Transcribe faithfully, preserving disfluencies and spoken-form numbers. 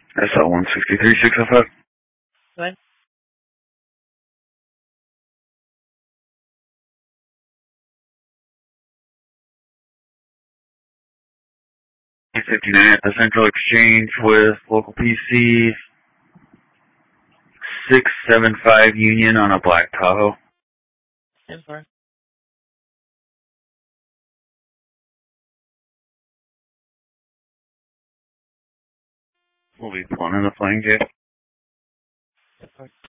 S L one sixty-three six oh five. Go ahead. fifty-nine at the Central Exchange with local P C six seven five Union on a black Tahoe. ten four. We'll be pulling in the plane gate. ten four.